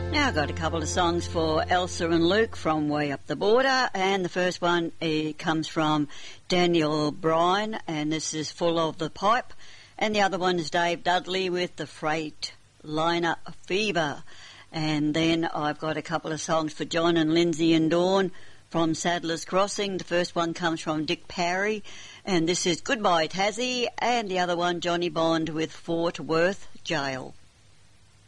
Now I've got a couple of songs for Elsa and Luke from Way Up the Border, and the first one comes from Daniel Bryan, and this is Full of the Pipe, and the other one is Dave Dudley with the Freight Liner Fever. And then I've got a couple of songs for John and Lindsay and Dawn from Sadler's Crossing. The first one comes from Dick Parry, and this is Goodbye Tassie, and the other one Johnny Bond with Fort Worth Jail.